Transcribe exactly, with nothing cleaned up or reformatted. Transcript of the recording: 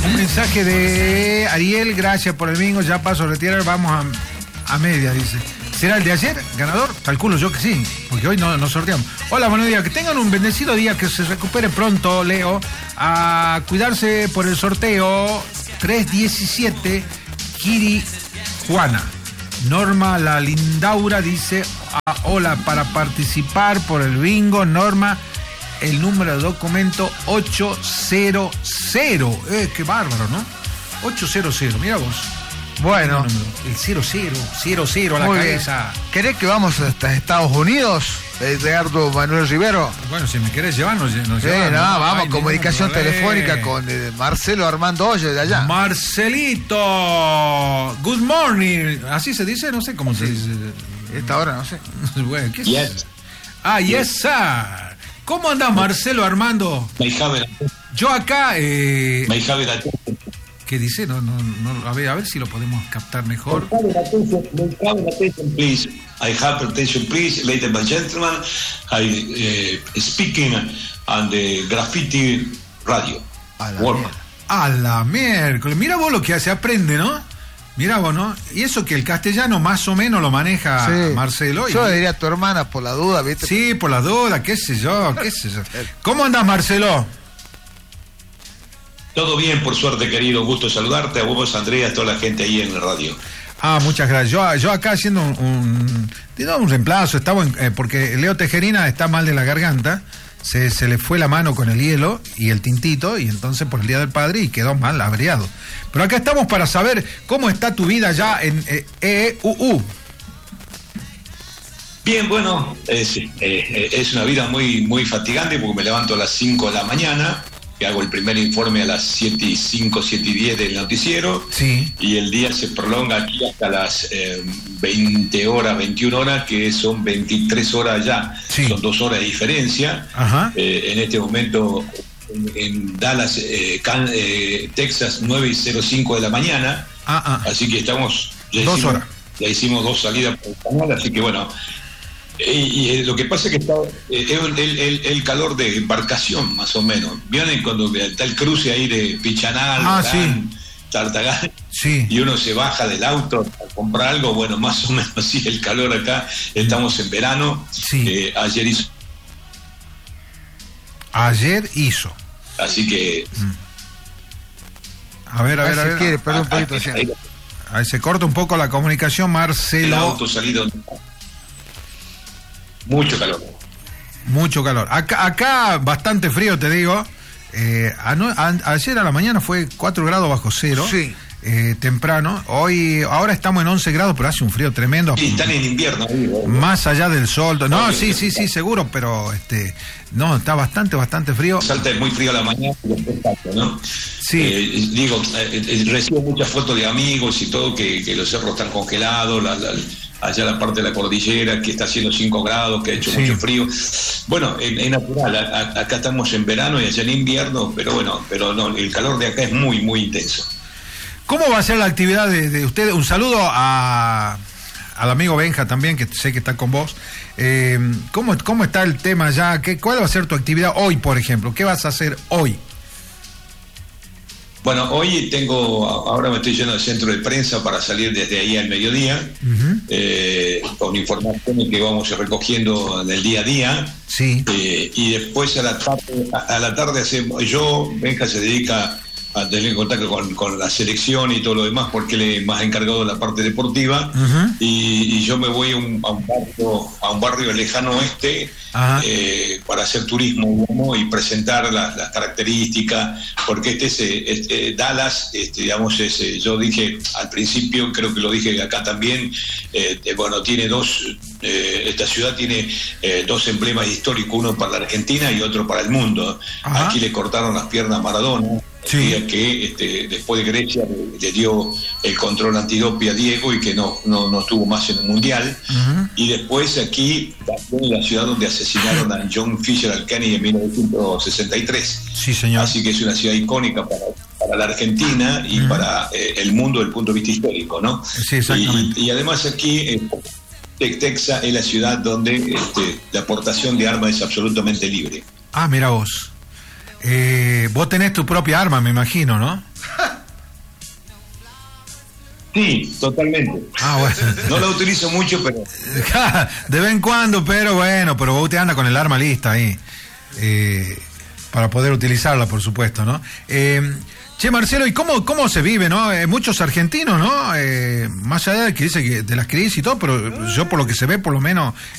Un mensaje de Ariel, gracias por el bingo, ya paso a retirar, vamos a, a media, dice. ¿Será el de ayer, ganador? Calculo yo que sí, porque hoy no, no sorteamos. Hola, buenos días, que tengan un bendecido día, que se recupere pronto, Leo. A cuidarse por el sorteo tres diecisiete, Kiri Juana. Norma La Lindaura dice, ah, hola, para participar por el bingo, Norma, el número de documento ochocientos. Eh, qué bárbaro, ¿no? ochocientos, mira vos. Bueno, el cero cero, cero cero a la cabeza. Bien. ¿Querés que vamos hasta Estados Unidos, Edgardo Manuel Rivero? Bueno, si me querés llevar, nos, nos sí, llevamos. No, vamos, ay, comunicación telefónica con eh, Marcelo Armando Hoyos de allá. Marcelito, good morning. ¿Así se dice? No sé cómo sí. se dice. Esta hora, no sé. Bueno, ¿qué yes. es? Ah, yes, sir. ¿Cómo andás, Marcelo Armando? Yo acá... Eh... ¿Qué dice? No, no, no, a ver, a ver si lo podemos captar mejor. Please, I have attention, please, ladies and gentlemen. I uh, speaking on the graffiti radio. A la, a la miércoles. Mira vos lo que se aprende, ¿no? Mira vos, ¿no? Y eso que el castellano más o menos lo maneja sí. Marcelo. Yo le diría a tu hermana por la duda, ¿viste? Sí, por la duda, qué sé yo, qué sé yo. ¿Cómo andás, Marcelo? Todo bien, por suerte, querido. Gusto saludarte, a vos, Andrea, a toda la gente ahí en la radio. Ah, muchas gracias. Yo, yo acá haciendo un, un, un reemplazo, estaba en, eh, porque Leo Tejerina está mal de la garganta, se, se le fue la mano con el hielo y el tintito, y entonces por el Día del Padre y quedó mal averiado. Pero acá estamos para saber cómo está tu vida ya en eh, E U U. Bien, bueno, es, eh, es una vida muy, muy fatigante porque me levanto a las cinco de la mañana, que hago el primer informe a las siete y cinco, siete y diez del noticiero, sí. Y el día se prolonga aquí hasta las eh, veinte horas, veintiuna horas, que son veintitrés horas ya, sí. Son dos horas de diferencia. Eh, en este momento en, en Dallas, eh, Can, eh, Texas, nueve y cero cinco de la mañana, ah, ah. Así que estamos, ya dos hicimos, horas. Ya hicimos dos salidas por el canal, así que bueno. Y, y lo que pasa es que está eh, el, el, el calor de embarcación, más o menos. ¿Vieron cuando está el cruce ahí de Pichanal, ah, Gran, sí. Tartagal? Sí. Y uno se baja del auto a comprar algo, bueno, más o menos así el calor acá. Estamos en verano. Sí. Eh, ayer hizo. Ayer hizo. Así que. Mm. A ver, a ver, a ver. Quiere, perdón, un poquito, ahí, ahí, ahí se corta un poco la comunicación, Marcelo. El auto salido. Mucho calor. Mucho calor. Acá, acá bastante frío, te digo. Eh, a, a, ayer a la mañana fue cuatro grados bajo cero. Sí. Eh, temprano. Hoy, ahora estamos en once grados, pero hace un frío tremendo. Sí, están en invierno. Amigo. Más allá del sol. No, no sí, sí, sí, seguro, pero este, no, está bastante, bastante frío. Salta muy frío a la mañana y después salta, ¿no? Sí. Eh, digo, eh, recibo muchas fotos de amigos y todo, que, que los cerros están congelados, la, la, allá la parte de la cordillera que está haciendo cinco grados, que ha hecho sí. mucho frío. Bueno, es, es natural, a, a, acá estamos en verano y allá en invierno, pero bueno, pero no, el calor de acá es muy, muy intenso. ¿Cómo va a ser la actividad de, de ustedes? Un saludo a, al amigo Benja también, que sé que está con vos. Eh, ¿cómo, ¿Cómo está el tema ya? ¿Qué, ¿Cuál va a ser tu actividad hoy, por ejemplo? ¿Qué vas a hacer hoy? Bueno, hoy tengo, ahora me estoy yendo al centro de prensa para salir desde ahí al mediodía, uh-huh. eh, con informaciones que vamos recogiendo del día a día. Sí. Eh, y después a la tarde, a, a la tarde hacemos, yo, Benja se dedica a tener contacto con, con la selección y todo lo demás, porque él es más encargado de la parte deportiva, uh-huh. y, y yo me voy a un, a un barrio, a un barrio lejano oeste, uh-huh. eh, para hacer turismo, digamos, y presentar las, las características, porque este es, este, Dallas, este, digamos, es, yo dije al principio, creo que lo dije acá también, eh, bueno, tiene dos, eh, esta ciudad tiene eh, dos emblemas históricos, uno para la Argentina y otro para el mundo. Uh-huh. Aquí le cortaron las piernas a Maradona. Sí. Que este, después de Grecia le, le dio el control antidope a Diego y que no, no, no estuvo más en el Mundial. Uh-huh. Y después aquí, también en la ciudad donde asesinaron a John Fisher Kennedy en mil novecientos sesenta y tres. Sí, señor. Así que es una ciudad icónica para, para la Argentina y uh-huh. para eh, el mundo desde el punto de vista histórico, ¿no? Sí, exactamente. Y, y además aquí, eh, Texas es la ciudad donde este, la aportación de armas es absolutamente libre. Ah, mira vos. Eh, vos tenés tu propia arma, me imagino, ¿no? Sí, totalmente. Ah, bueno. No la utilizo mucho, pero... De vez en cuando, pero bueno, pero usted anda con el arma lista ahí. Eh, para poder utilizarla, por supuesto, ¿no? Eh, che, Marcelo, ¿y cómo, cómo se vive, no? Eh, muchos argentinos, ¿no? Eh, más allá de que dice que de las crisis y todo, pero yo por lo que se ve, por lo menos